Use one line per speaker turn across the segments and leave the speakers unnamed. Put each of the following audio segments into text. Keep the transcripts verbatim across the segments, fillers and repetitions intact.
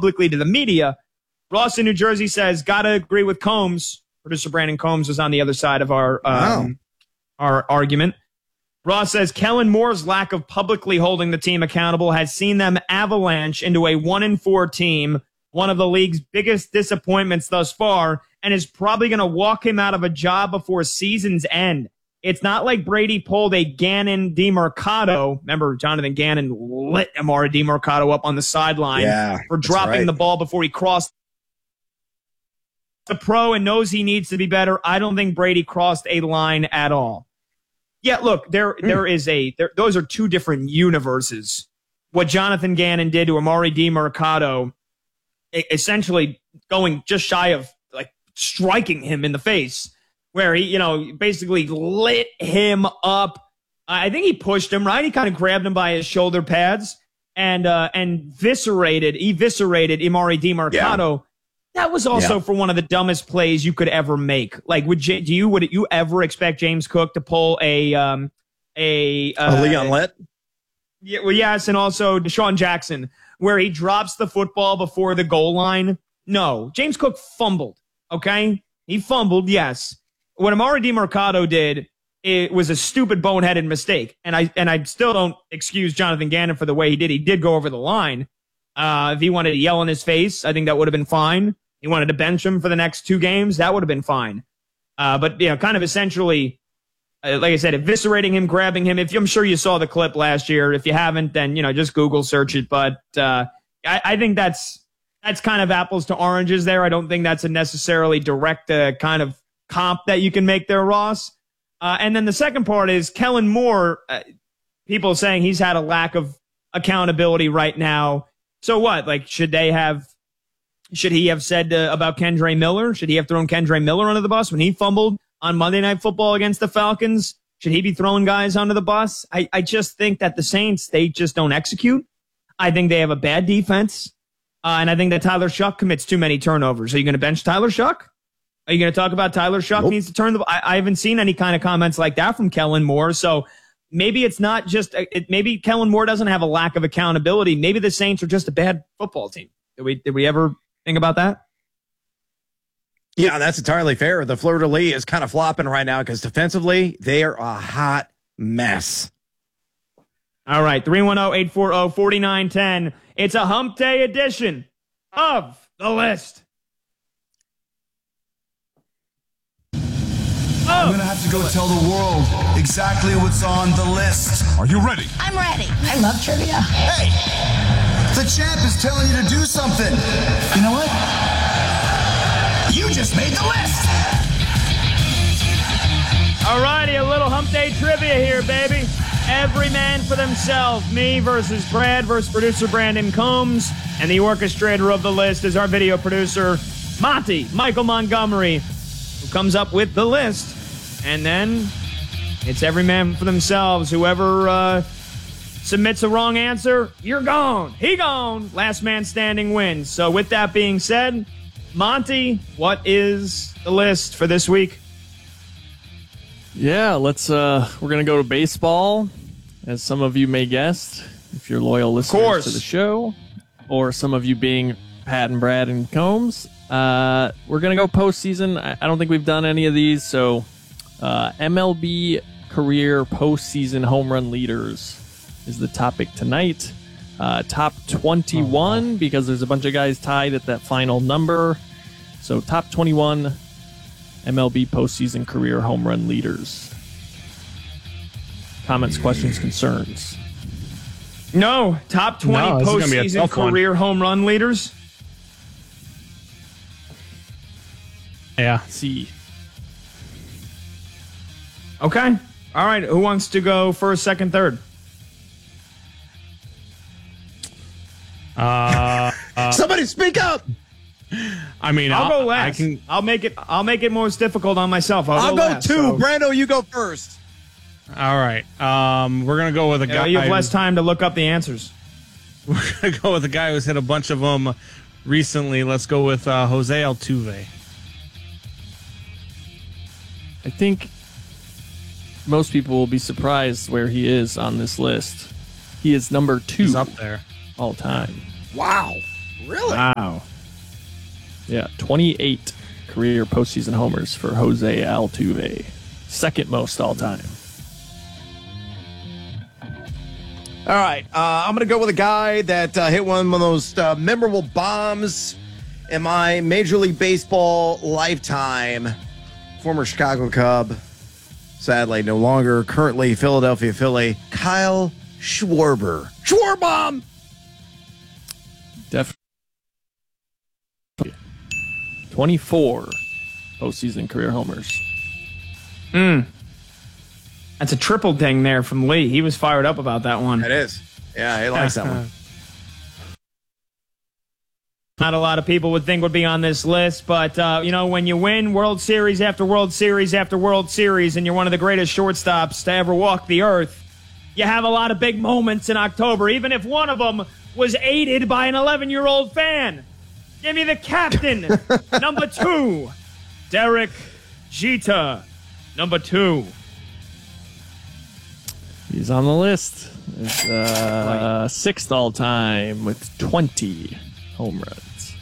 publicly to the media. Ross in New Jersey says, gotta agree with Combs. Producer Brandon Combs was on the other side of our um, wow. our argument. Ross says, Kellen Moore's lack of publicly holding the team accountable has seen them avalanche into a one and four team, one of the league's biggest disappointments thus far, and is probably going to walk him out of a job before season's end. It's not like Brady pulled a Gannon DeMercado. Remember, Jonathan Gannon lit Amari DeMercado up on the sideline
yeah,
for dropping
right.
the ball before he crossed the pro and knows he needs to be better. I don't think Brady crossed a line at all. Yeah, look, there mm. there is a there, those are two different universes. What Jonathan Gannon did to Amari DeMercado, essentially going just shy of like striking him in the face, where he, you know, basically lit him up. I think he pushed him, right? He kind of grabbed him by his shoulder pads and uh, and viscerated, eviscerated Amari DeMercado. Yeah. That was also yeah. for one of the dumbest plays you could ever make. Like, would J- do you would you ever expect James Cook to pull a um a uh,
a Leon Lett?
Yeah, well, yes, and also Deshaun Jackson, where he drops the football before the goal line. No, James Cook fumbled. Okay, he fumbled. Yes, what Amari DeMercado did, it was a stupid, boneheaded mistake, and I and I still don't excuse Jonathan Gannon for the way he did. He did go over the line. Uh, if he wanted to yell in his face, I think that would have been fine. He wanted to bench him for the next two games. That would have been fine. Uh, but, you know, kind of essentially, uh, like I said, eviscerating him, grabbing him. If you, I'm sure you saw the clip last year. If you haven't, then, you know, just Google search it. But uh, I, I think that's that's kind of apples to oranges there. I don't think that's a necessarily direct uh, kind of comp that you can make there, Ross. Uh, and then the second part is Kellen Moore. Uh, people saying he's had a lack of accountability right now. So what? Like, should they have? Should he have said uh, about Kendre Miller? Should he have thrown Kendre Miller under the bus when he fumbled on Monday Night Football against the Falcons? Should he be throwing guys under the bus? I, I just think that the Saints, they just don't execute. I think they have a bad defense. Uh, and I think that Tyler Shuck commits too many turnovers. Are you going to bench Tyler Shuck? Are you going to talk about Tyler Shuck nope. needs to turn the I, I haven't seen any kind of comments like that from Kellen Moore. So maybe it's not just, it, maybe Kellen Moore doesn't have a lack of accountability. Maybe the Saints are just a bad football team. Did we, did we ever think about that?
Yeah, that's entirely fair. The Fleur-de-lis is kind of flopping right now because defensively, they are a hot mess.
All right, three one zero, eight four zero, four nine one zero. It's a hump day edition of The List.
I'm going to have to go tell the world exactly what's on the list.
Are you ready?
I'm ready. I love trivia.
Hey, the champ is telling you to do something. You know what? You just made the list.
All righty, a little hump day trivia here, baby. Every man for themselves. Me versus Brad versus producer Brandon Combs. And the orchestrator of the list is our video producer, Monty, Michael Montgomery, who comes up with the list. And then it's every man for themselves. Whoever uh, submits a wrong answer, you're gone. He gone. Last man standing wins. So with that being said, Monty, what is the list for this week?
Yeah, let's. Uh, we're gonna go to baseball, as some of you may guess, if you're loyal listeners to the show, or some of you being Pat and Brad and Combs. Uh, we're gonna go postseason. I, I don't think we've done any of these, so uh, M L B career postseason home run leaders is the topic tonight. Uh, top twenty-one, oh, wow. because there's a bunch of guys tied at that final number. So top twenty-one M L B postseason career home run leaders. Comments, questions, concerns?
No. Top twenty no, postseason career one. home run leaders?
Yeah.
C.
Okay. All right. Who wants to go first, second, third?
Uh, uh,
Somebody speak up.
I mean,
I'll,
I'll
go last. I can, I'll make it. I'll make it most difficult on myself. I'll,
I'll
go,
go
last,
two.
So.
Brando, you go first.
All right. Um, we're gonna go with a
yeah,
guy.
You have less time to look up the answers.
We're gonna go with a guy who's hit a bunch of them recently. Let's go with uh, Jose Altuve.
I think most people will be surprised where he is on this list. He is number two.
He's up there
all time.
Wow. Really?
Wow.
Yeah, twenty-eight career postseason homers for Jose Altuve. Second most all time.
All right. Uh, I'm going to go with a guy that uh, hit one of those uh, memorable bombs in my Major League Baseball lifetime. Former Chicago Cub. Sadly, no longer. Currently Philadelphia Philly. Kyle Schwarber. Schwarbomb!
Definitely. twenty-four postseason career homers.
Mm. That's a triple ding there from Lee. He was fired up about that one.
It is. Yeah, he likes that one.
Not a lot of people would think would be on this list, but, uh, you know, when you win World Series after World Series after World Series and you're one of the greatest shortstops to ever walk the earth, you have a lot of big moments in October, even if one of them was aided by an eleven-year-old fan. Give me the captain, number two, Derek Jeter, number two.
He's on the list. It's, uh, sixth all time with twenty home runs.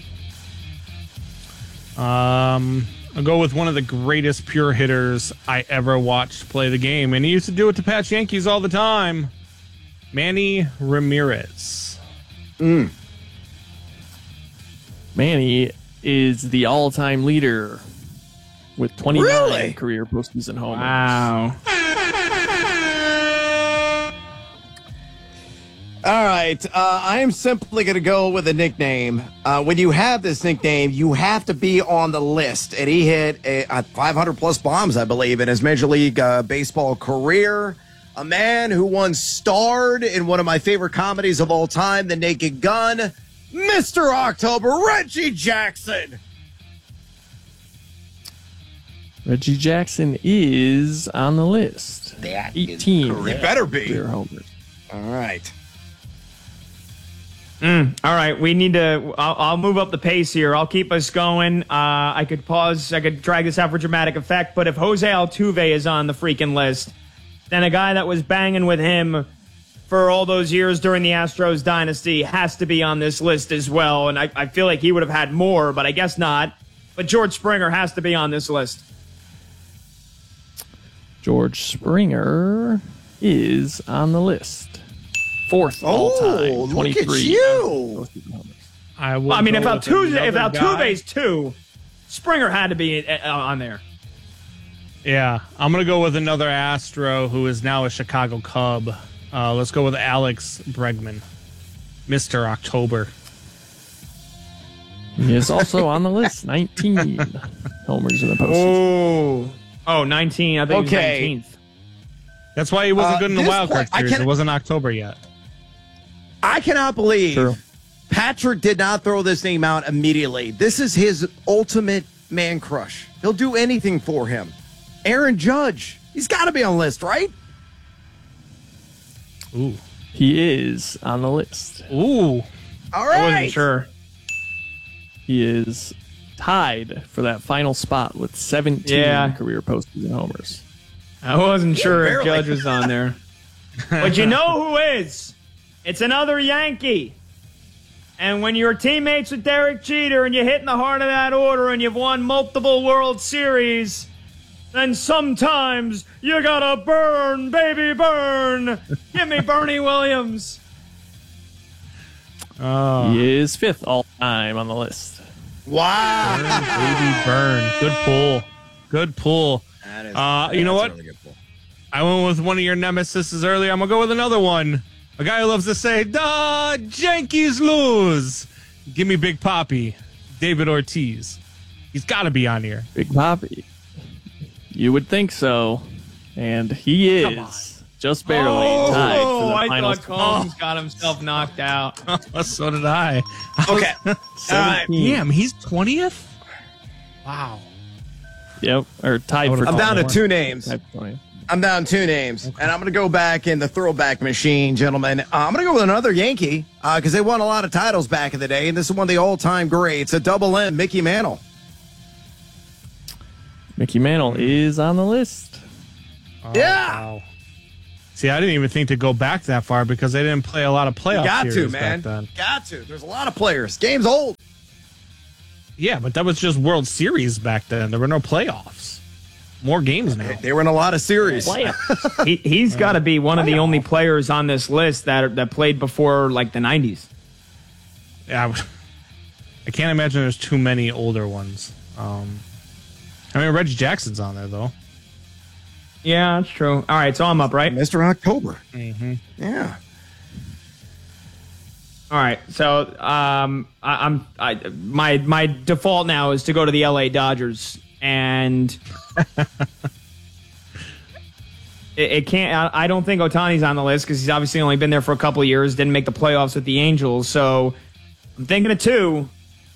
Um, I'll go with one of the greatest pure hitters I ever watched play the game, and he used to do it to patch Yankees all the time. Manny Ramirez.
Mm.
Manny is the all-time leader with twenty-nine
Really?
career postseason homers.
Wow.
All right. Uh, I am simply going to go with a nickname. Uh, when you have this nickname, you have to be on the list. And he hit a, a five hundred plus bombs, I believe, in his Major League uh, Baseball career. A man who once starred in one of my favorite comedies of all time, The Naked Gun, Mister October, Reggie Jackson.
Reggie Jackson is on the list.
That
eighteen.
It better be.
Career homers.
All right.
Mm, all right, we need to. I'll, I'll move up the pace here. I'll keep us going. Uh, I could pause. I could drag this out for dramatic effect. But if Jose Altuve is on the freaking list, then a guy that was banging with him for all those years during the Astros dynasty has to be on this list as well. And I, I feel like he would have had more, but I guess not. But George Springer has to be on this list.
George Springer is on the list. Fourth all
Oh,
time.
look at
twenty-three.
you.
I,
Well, I mean, if
go with
Altuve, if
another guy.
Altuve's two, Springer had to be uh, on there.
Yeah, I'm going to go with another Astro who is now a Chicago Cub. Uh, let's go with Alex Bregman, Mister October.
He is also on the list. nineteen homers in the postseason.
Oh, oh, nineteen. I think
Okay.
he was nineteenth.
That's why he wasn't
Uh,
good in the
this
wild card
point, I
series.
can-
It wasn't October yet.
I cannot believe
True.
Patrick did not throw this name out immediately. This is his ultimate man crush. He'll do anything for him. Aaron Judge. He's got to be on the list, right?
Ooh.
He is on the list.
Ooh.
All
I
right.
wasn't sure.
He is tied for that final spot with seventeen
Yeah.
career postseason homers.
I wasn't sure if
barely.
Judge was on there. But you know who is? It's another Yankee. And when you're teammates with Derek Jeter and you hit in the heart of that order and you've won multiple World Series, then sometimes you gotta burn, baby, burn. Give me Bernie Williams.
Oh,
He is fifth all time on the list.
Wow.
baby burn. Good pull. Good pull.
That is,
Uh, you know
that's
what?
a really good pull.
I went with one of your nemesis earlier. I'm going to go with another one. A guy who loves to say, "Da Yankees lose." Give me Big Papi, David Ortiz. He's got to be on here.
Big Papi. You would think so. And he is just barely tied for
Oh,
the
I
final
thought Combs got himself knocked out.
So did I.
Okay.
seventeen.
Damn, he's twentieth? Wow.
Yep. Or tied for
I'm down to
twentieth.
two names.
Tied for twentieth.
I'm down two names, and I'm going to go back in the throwback machine, gentlemen. Uh, I'm going to go with another Yankee because they won a lot of titles back in the day, and this is one of the all-time greats, a double M, Mickey Mantle.
Mickey Mantle is on the list.
Oh,
Yeah.
Wow. See, I didn't even think to go back that far because they didn't play a lot of playoff
Got to,
series
man.
back then.
Got to. There's a lot of players. Game's old.
Yeah, but that was just World Series back then. There were no playoffs. More games now.
They were in a lot of series.
he, he's got to be one of the only players on this list that that played before like the nineties.
Yeah, I can't imagine there's too many older ones. Um, I mean, Reggie Jackson's on there though.
Yeah, that's true. All right, so I'm up, right?
Mister October.
Mm-hmm.
Yeah.
All right, so um, I, I'm I, my my default now is to go to the L A Dodgers, and it, it can't. I, I don't think Ohtani's on the list because he's obviously only been there for a couple of years, didn't make the playoffs with the Angels, so I'm thinking of two.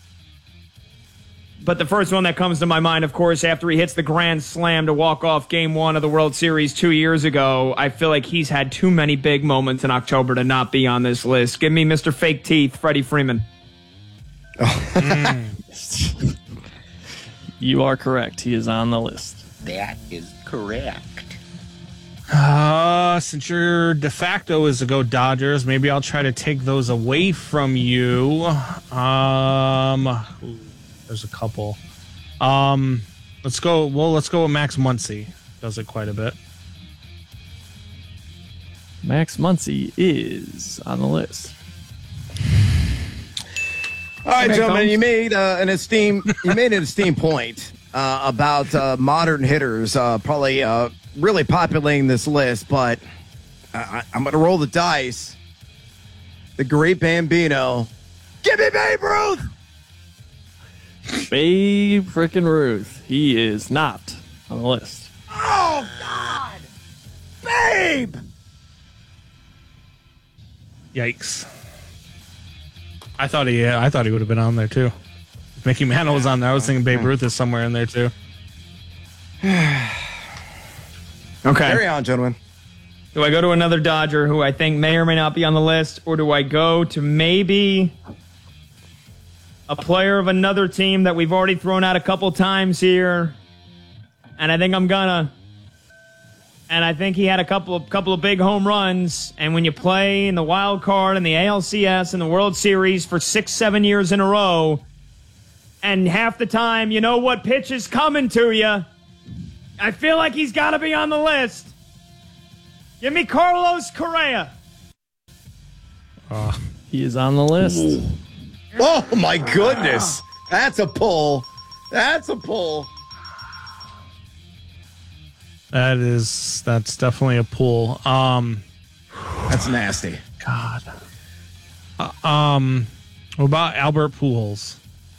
But the first one that comes to my mind, of course, after he hits the grand slam to walk off game one of the World Series two years ago, I feel like he's had too many big moments in October to not be on this list. Give me Mister Fake Teeth, Freddie Freeman.
Oh.
Mm. You are correct. He is on the list.
That is correct.
Uh, since your de facto is to go Dodgers, maybe I'll try to take those away from you. Um... Ooh. There's a couple. Um, let's go. Well, let's go with Max Muncy. Does it quite a bit.
Max Muncy is on the list.
All right, gentlemen, you made uh, an esteem. You made an esteemed point uh, about uh, modern hitters, uh, probably uh, really populating this list. But I- I'm going to roll the dice. The great Bambino. Give me Babe Ruth.
Babe frickin' Ruth. He is not on the list.
Oh, God. Babe.
Yikes. I thought he yeah, I thought he would have been on there, too. If Mickey Mantle was on there, I was thinking Babe Ruth is somewhere in there, too.
Okay.
Carry on, gentlemen.
Do I go to another Dodger who I think may or may not be on the list, or do I go to maybe a player of another team that we've already thrown out a couple times here? And I think I'm gonna. And I think he had a couple of couple of big home runs. And when you play in the wild card and the A L C S and the World Series for six, seven years in a row, and half the time you know what pitch is coming to you, I feel like he's got to be on the list. Give me Carlos Correa.
Uh, he is on the list.
Ooh. Oh, my goodness. That's a pull. That's a pull.
That is, that's definitely a pull. Um,
that's nasty.
God. Uh, um, what about Albert Pujols?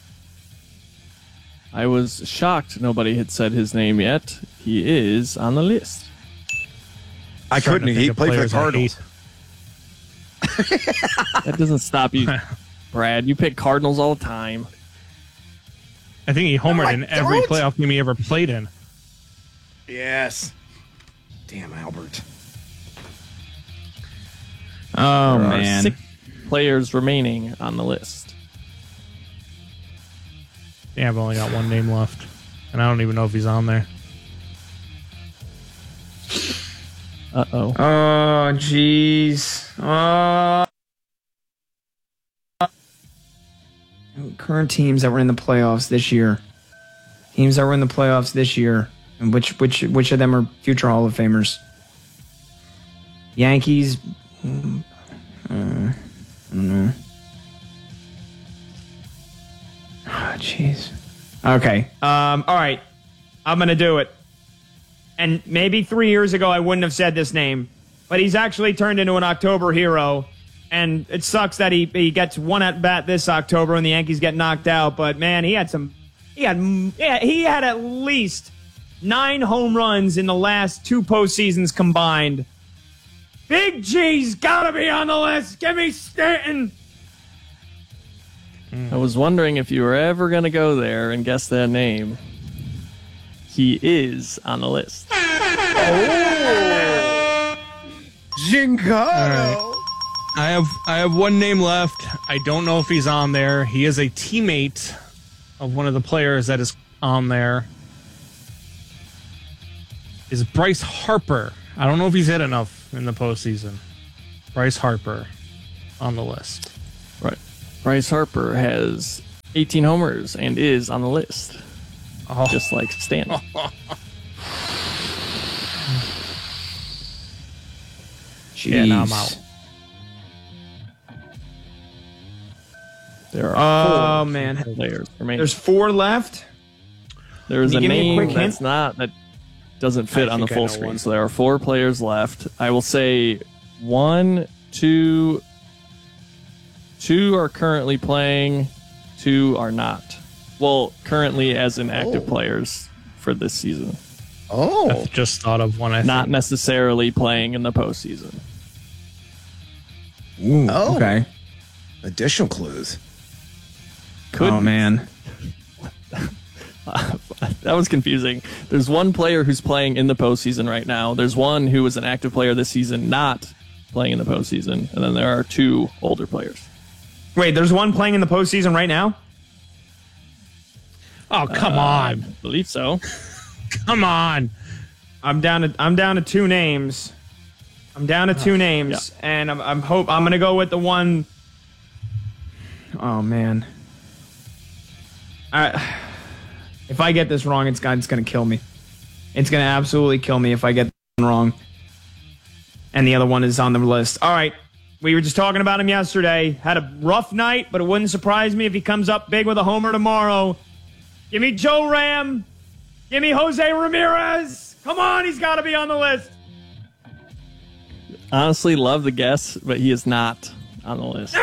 I was shocked nobody had said his name yet. He is on the list.
I couldn't. He played for the Cardinals.
That doesn't stop you, Brad. You pick Cardinals all the time.
I think he homered
no,
in every
don't.
playoff game he ever played in.
Yes. Damn, Albert.
Oh,
there
man.
Are six players remaining on the list.
Yeah, I've only got one name left. And I don't even know if he's on there.
Uh-oh.
Oh, jeez. Uh, current teams that were in the playoffs this year. Teams that were in the playoffs this year. And which which which of them are future Hall of Famers? Yankees. Uh, I don't know. Oh, jeez. Okay. Um. All right. I'm gonna do it. And maybe three years ago I wouldn't have said this name, but he's actually turned into an October hero. And it sucks that he he gets one at bat this October and the Yankees get knocked out. But man, he had some. He had yeah. He had at least nine home runs in the last two postseasons combined. Big G's gotta be on the list. Give me Stanton.
I was wondering if you were ever going to go there and guess that name. He is on the list.
Oh, Giancarlo.
I have I have one name left. I don't know if he's on there. He is a teammate of one of the players that is on there. Is Bryce Harper. I don't know if he's hit enough in the postseason. Bryce Harper on the list.
Right. Bryce Harper has eighteen homers and is on the list. Oh. Just like Stan.
Yeah, now I'm out.
There are
oh
four
man,
players remaining.
There's four left.
There's a name
a
that's
hint?
not that doesn't fit
I
on the
think I
full
know
screen.
one.
So there are four players left. I will say one, two, two are currently playing, two are not. Well, currently as in active
Oh.
players for this season.
Oh,
I just thought of one. I
Not
think.
necessarily playing in the postseason.
Ooh,
Oh.
okay.
additional clues.
Could
oh man,
that was confusing. There's one player who's playing in the postseason right now. There's one who was an active player this season not playing in the postseason. And then there are two older players.
wait. There's one playing in the postseason right now.
Oh, come
Uh,
on.
I believe so.
Come on.
I'm down to I'm down to two names. I'm down to two names, and I'm I'm hope I'm gonna go with the one. Oh man, I if I get this wrong, it's gonna it's gonna kill me. It's gonna absolutely kill me if I get this one wrong. And the other one is on the list. All right, we were just talking about him yesterday. Had a rough night, but it wouldn't surprise me if he comes up big with a homer tomorrow. Give me Joe Ram. Give me Jose Ramirez. Come on, he's got to be on the list.
Honestly, love the guess, but he is not on the list.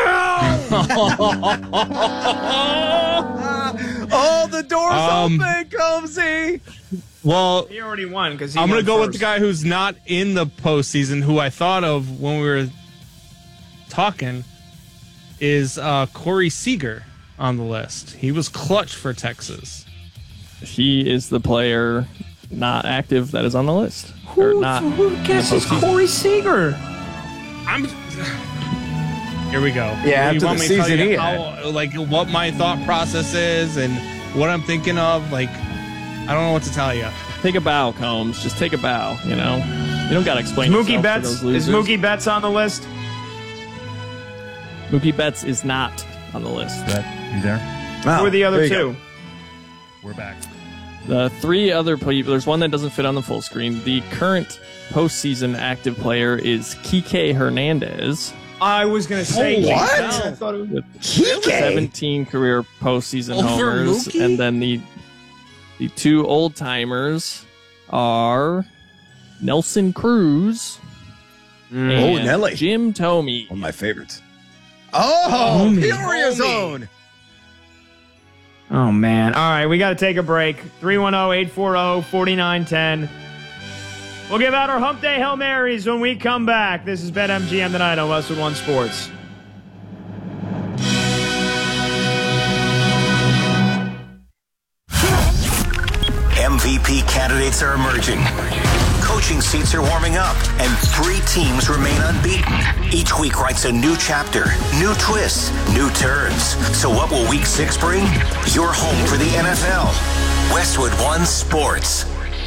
Oh, the door's
Um,
open, Combsy.
Well,
He already won because
I'm going to go with the guy who's not in the postseason, who I thought of when we were talking, is uh, Corey Seager on the list. He was clutch for Texas.
He is the player not active that is on the list. Or
Who,
not
who guesses
postseason.
Corey Seager?
I'm. Here we go.
Yeah,
You
after
want
the
me to tell
season
you
he
how, like what my thought process is and what I'm thinking of. Like, I don't know what to tell you.
Take a bow, Combs. Just take a bow, you know? You don't got to explain
Is
yourself
Mookie
to
Betts
those
is
losers.
Mookie Betts on the list?
Mookie Betts is not on the list.
That, you there?
Oh,
Who are the other
there you
two?
go.
We're back.
The three other people, there's one that doesn't fit on the full screen. The current postseason active player is Kike Hernandez.
I was gonna say
Oh, what?
I thought it was-
With
Kike?
seventeen career postseason
Over
homers.
Mookie?
And then the the two old timers are Nelson Cruz and
Oh, Nelly.
Jim Thome.
One of my favorites. Oh,
Homie.
Peoria
Homie.
Zone.
Oh man! All right, we got to take a break. three one zero, eight four zero, four nine one zero. We'll give out our Hump Day Hail Marys when we come back. This is BetMGM tonight on Westwood One Sports.
M V P candidates are emerging. Coaching seats are warming up, and three teams remain unbeaten. Each week writes a new chapter, new twists, new turns. So what will week six bring? Your home for the N F L. Westwood One Sports.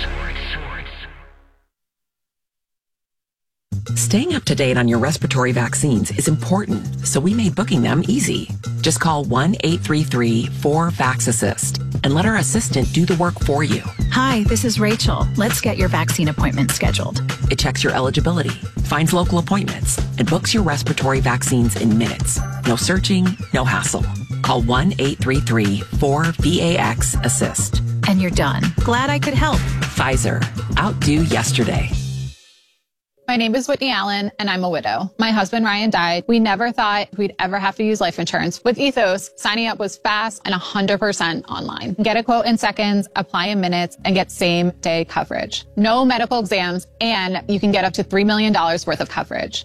Staying up to date on your respiratory vaccines is important, so we made booking them easy. Just call one eight three three, four, VAX-ASSIST and let our assistant do the work for you.
Hi, this is Rachel. Let's get your vaccine appointment scheduled.
It checks your eligibility, finds local appointments, and books your respiratory vaccines in minutes. No searching, no hassle. Call one eight three three, four, VAX-ASSIST.
And you're done. Glad I could help.
Pfizer. Outdo yesterday.
My name is Whitney Allen, and I'm a widow. My husband, Ryan, died. We never thought we'd ever have to use life insurance. With Ethos, signing up was fast and one hundred percent online. Get a quote in seconds, apply in minutes, and get same-day coverage. No medical exams, and you can get up to three million dollars worth of coverage.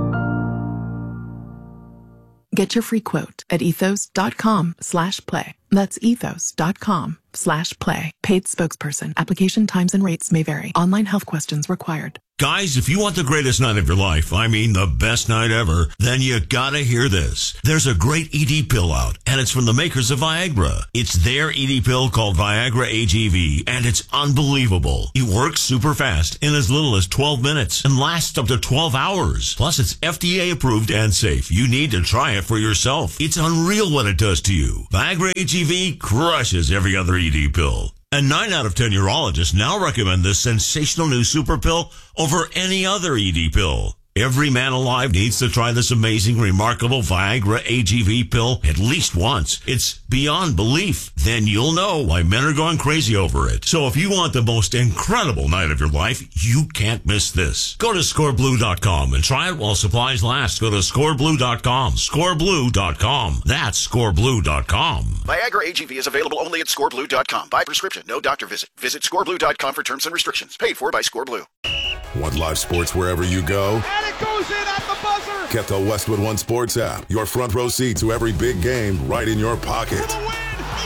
Get your free quote at ethos.com slash play. That's ethos.com slash play. Paid spokesperson. Application times and rates may vary. Online health questions required.
Guys, if you want the greatest night of your life, I mean the best night ever, then you gotta hear this. There's a great E D pill out, and it's from the makers of Viagra. It's their E D pill called Viagra A G V, and it's unbelievable. It works super fast in as little as twelve minutes and lasts up to twelve hours. Plus, it's F D A approved and safe. You need to try it for yourself. It's unreal what it does to you. Viagra A G V crushes every other E D pill. And nine out of ten urologists now recommend this sensational new super pill over any other E D pill. Every man alive needs to try this amazing, remarkable Viagra A G V pill at least once. It's beyond belief. Then you'll know why men are going crazy over it. So if you want the most incredible night of your life, you can't miss this. Go to score blue dot com and try it while supplies last. Go to score blue dot com. score blue dot com. That's score blue dot com.
Viagra A G V is available only at score blue dot com. By prescription, no doctor visit. Visit score blue dot com for terms and restrictions. Paid for by ScoreBlue.
Want live sports wherever you go?
And it goes in at the buzzer!
Get the Westwood One Sports app. Your front row seat to every big game right in your pocket.
For the win!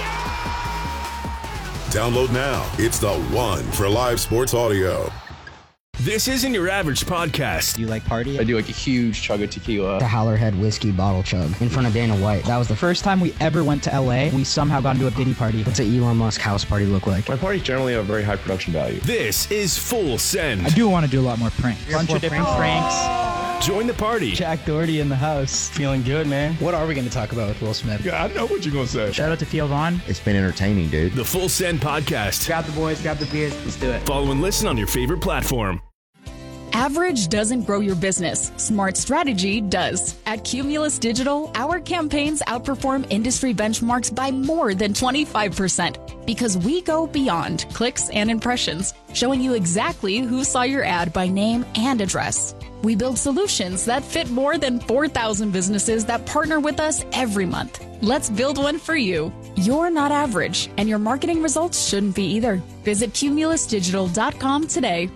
Yeah!
Download now. It's the one for live sports audio.
This isn't your average podcast.
Do you like party?
I do like a huge chug of tequila.
The Howlerhead whiskey bottle chug in front of Dana White. That was the first time we ever went to L A. We somehow got into a Diddy party. What's an Elon Musk house party look like?
My parties generally have very high production value.
This is Full Send.
I do want to do a lot more pranks. A bunch of different pranks.
pranks. Join the party.
Jack Doherty in the house. Feeling good, man. What are we going to talk about with Will Smith?
Yeah, I know what you're going to say.
Shout out to Theo Vaughn.
It's been entertaining, dude.
The Full Send podcast.
Grab the boys, grab the beers. Let's do it.
Follow and listen on your favorite platform.
Average doesn't grow your business. Smart strategy does. At Cumulus Digital, our campaigns outperform industry benchmarks by more than twenty-five percent because we go beyond clicks and impressions, showing you exactly who saw your ad by name and address. We build solutions that fit more than four thousand businesses that partner with us every month. Let's build one for you. You're not average, and your marketing results shouldn't be either. Visit cumulus digital dot com today.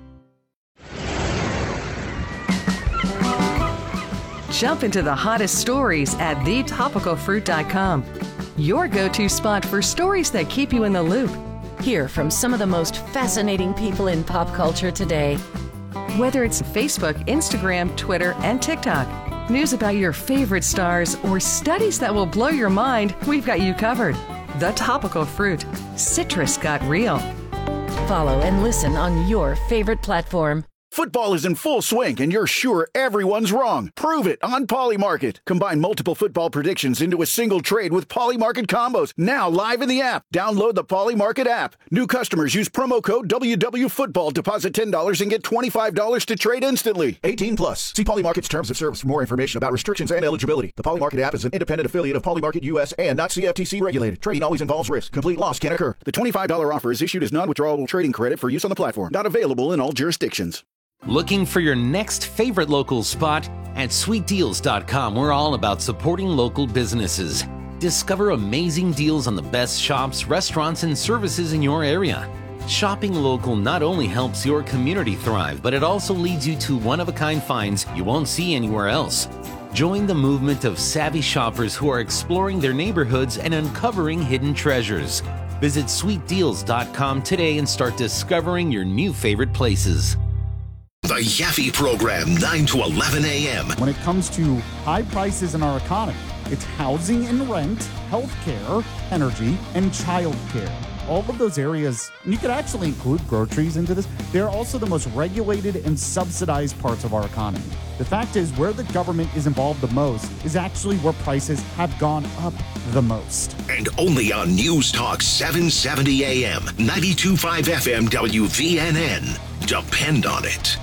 Jump into the hottest stories at the topical fruit dot com. Your go-to spot for stories that keep you in the loop.
Hear from some of the most fascinating people in pop culture today.
Whether it's Facebook, Instagram, Twitter, and TikTok, news about your favorite stars, or studies that will blow your mind, we've got you covered. The Topical Fruit. Citrus got real.
Follow and listen on your favorite platform.
Football is in full swing, and you're sure everyone's wrong. Prove it on Polymarket. Combine multiple football predictions into a single trade with Polymarket combos. Now live in the app. Download the Polymarket app. New customers use promo code W W Football. Deposit ten dollars and get twenty-five dollars to trade instantly. eighteen plus. See Polymarket's terms of service for more information about restrictions and eligibility. The Polymarket app is an independent affiliate of Polymarket U S and not C F T C regulated. Trading always involves risk. Complete loss can occur. The twenty-five dollars offer is issued as non-withdrawable trading credit for use on the platform. Not available in all jurisdictions.
Looking for your next favorite local spot? At sweet deals dot com, we're all about supporting local businesses. Discover amazing deals on the best shops, restaurants, and services in your area. Shopping local not only helps your community thrive, but it also leads you to one-of-a-kind finds you won't see anywhere else. Join the movement of savvy shoppers who are exploring their neighborhoods and uncovering hidden treasures. Visit sweet deals dot com today and start discovering your new favorite places.
The Yaffe Program, nine to eleven a.m.
When it comes to high prices in our economy, it's housing and rent, healthcare, energy, and childcare. All of those areas, and you could actually include groceries into this, they're also the most regulated and subsidized parts of our economy. The fact is, where the government is involved the most is actually where prices have gone up the most.
And only on News Talk seven seventy a.m., ninety-two point five F M W V N N. Depend on it.